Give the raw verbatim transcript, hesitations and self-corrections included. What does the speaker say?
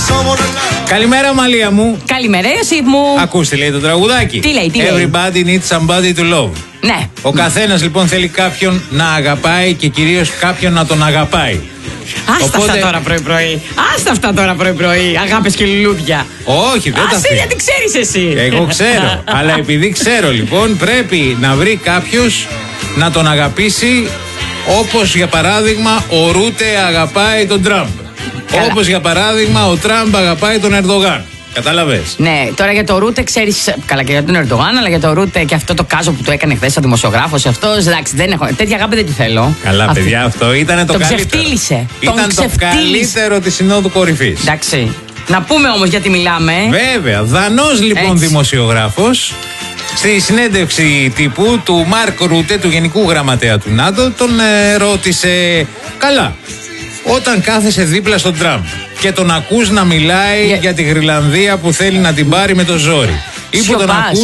Καλημέρα, Μαλία μου. Καλημέρα, Ιωσήφ μου. Ακούς τι λέει το τραγουδάκι. Τι λέει, τι λέει. Everybody needs somebody to love. Ναι. Ο καθένας λοιπόν θέλει κάποιον να αγαπάει και κυρίως κάποιον να τον αγαπάει. Άστα Οπότε... αυτά τώρα πρωί-πρωί. Άστα αυτά τώρα πρωί-πρωί. Αγάπες και λουλούδια. Όχι, δεν τα αφήνω. Γιατί ξέρεις εσύ. Εγώ ξέρω. Αλλά επειδή ξέρω λοιπόν, πρέπει να βρει κάποιος να τον αγαπήσει, όπως για παράδειγμα ο Ρούτε αγαπάει τον Τραμπ. Όπως για παράδειγμα ο Τραμπ αγαπάει τον Ερντογάν. Κατάλαβες. Ναι, τώρα για το Ρούτε ξέρεις. Καλά και για τον Ερντογάν, αλλά για το Ρούτε και αυτό το κάζο που του έκανε χθες ο δημοσιογράφος. Αυτός εντάξει, δεν έχω. Τέτοια αγάπη δεν τη θέλω. Καλά, αυτή... παιδιά, αυτό ήταν το τον καλύτερο. Ξεφτύλισε. Ήταν τον το ξεφτύλισε. καλύτερο της Συνόδου Κορυφής. Εντάξει. Να πούμε όμως γιατί μιλάμε. Βέβαια. Δανός λοιπόν έτσι. Δημοσιογράφος. Στη συνέντευξη τύπου του Μάρκ Ρούτε, του Γενικού Γραμματέα του ΝΑΤΟ, τον ε, ρώτησε καλά. Όταν κάθεσαι δίπλα στον Τραμπ και τον ακούς να μιλάει yeah. για τη Γρυλανδία που θέλει να την πάρει με το ζόρι. Ή που τον ακούς